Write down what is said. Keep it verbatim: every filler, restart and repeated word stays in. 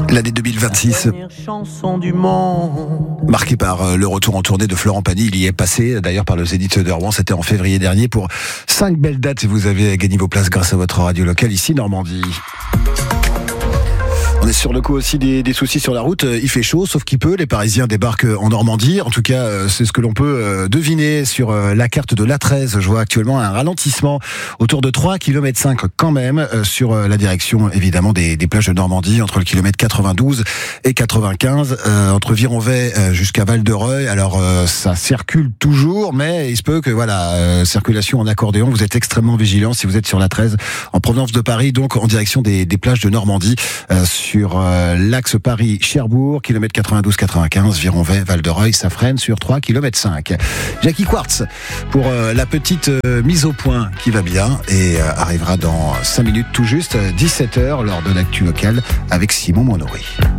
L'année deux mille vingt-six, marquée par le retour en tournée de Florent Pagny. Il y est passé d'ailleurs par le Zénith de Rouen. C'était en février dernier pour cinq belles dates et vous avez gagné vos places grâce à votre radio locale ici Normandie. On est sur le coup aussi des, des soucis sur la route. Il fait chaud, sauf qu'il peut. Les Parisiens débarquent en Normandie. En tout cas, c'est ce que l'on peut deviner sur la carte de l'A treize. Je vois actuellement un ralentissement autour de trois kilomètres cinq quand même sur la direction évidemment des, des plages de Normandie, entre le kilomètre quatre-vingt-douze et quatre-vingt-quinze, euh, entre Vironvay jusqu'à Val-de-Reuil. Alors euh, ça circule toujours, mais il se peut que voilà, euh, circulation en accordéon. Vous êtes extrêmement vigilants si vous êtes sur l'A treize en provenance de Paris, donc en direction des, des plages de Normandie. Euh, sur euh, l'axe Paris-Cherbourg, kilomètre quatre-vingt-douze quatre-vingt-quinze, Vironvay, Val-de-Reuil, ça freine sur trois kilomètres cinq. Jackie Quartz pour euh, la petite euh, mise au point qui va bien et euh, arrivera dans cinq minutes tout juste, dix-sept heures, lors de l'actu locale avec Simon Monory.